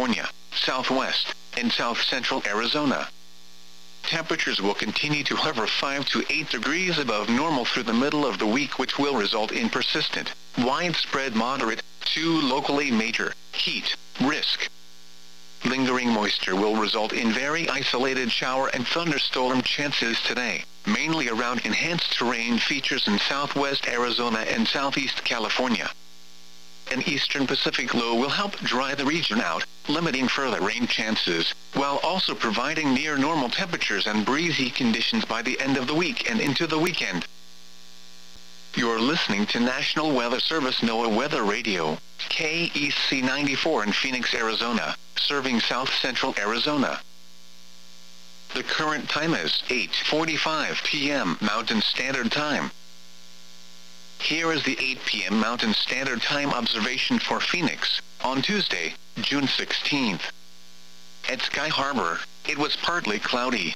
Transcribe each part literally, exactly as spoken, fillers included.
California, southwest, and south-central Arizona. Temperatures will continue to hover five to eight degrees above normal through the middle of the week, which will result in persistent, widespread moderate to locally major heat risk. Lingering moisture will result in very isolated shower and thunderstorm chances today, mainly around enhanced terrain features in southwest Arizona and southeast California. An eastern Pacific low will help dry the region out, limiting further rain chances, while also providing near normal temperatures and breezy conditions by the end of the week and into the weekend. You're listening to National Weather Service NOAA Weather Radio, K E C ninety-four in Phoenix, Arizona, serving south-central Arizona. The current time is eight forty-five p m Mountain Standard Time. Here is the eight p m Mountain Standard Time observation for Phoenix, on Tuesday, June sixteenth. At Sky Harbor, it was partly cloudy.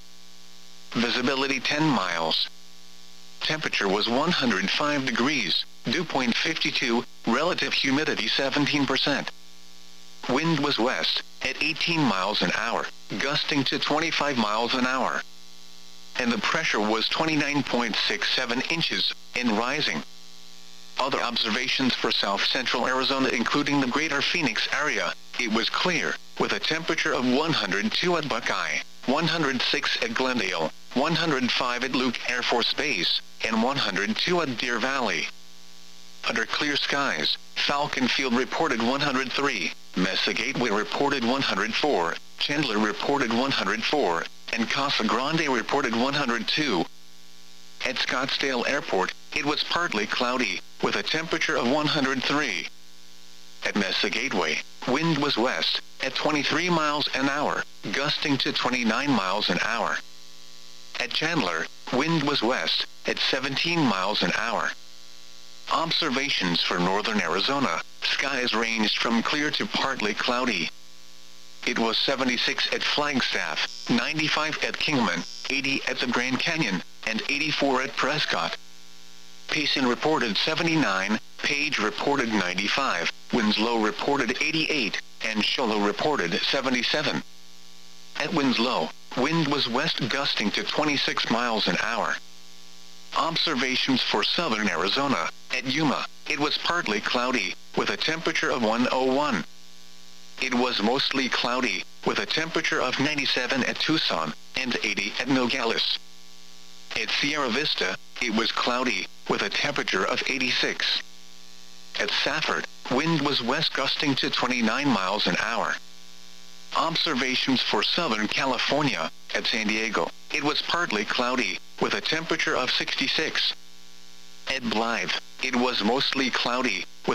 Visibility ten miles. Temperature was one hundred five degrees, dew point fifty-two, relative humidity seventeen percent. Wind was west, at eighteen miles an hour, gusting to twenty-five miles an hour. And the pressure was twenty-nine point six seven inches, and rising. Other observations for south-central Arizona, including the greater Phoenix area, it was clear, with a temperature of one hundred two at Buckeye, one hundred six at Glendale, one hundred five at Luke Air Force Base, and one hundred two at Deer Valley. Under clear skies, Falcon Field reported one hundred three, Mesa Gateway reported one hundred four, Chandler reported one hundred four, and Casa Grande reported one hundred two. At Scottsdale Airport, it was partly cloudy, with a temperature of one hundred three. At Mesa Gateway, wind was west, at twenty-three miles an hour, gusting to twenty-nine miles an hour. At Chandler, wind was west, at seventeen miles an hour. Observations for northern Arizona, skies ranged from clear to partly cloudy. It was seventy-six at Flagstaff, ninety-five at Kingman, eighty at the Grand Canyon, and eighty-four at Prescott. Payson reported seventy-nine, Page reported ninety-five, Winslow reported eighty-eight, and Shoalo reported seventy-seven. At Winslow, wind was west gusting to twenty-six miles an hour. Observations for southern Arizona, at Yuma, it was partly cloudy, with a temperature of one oh one. It was mostly cloudy, with a temperature of ninety-seven at Tucson, and eighty at Nogales. At Sierra Vista, it was cloudy, with a temperature of eighty-six. At Safford, wind was west gusting to twenty-nine miles an hour. Observations for southern California, at San Diego, it was partly cloudy, with a temperature of sixty-six. At Blythe, it was mostly cloudy, with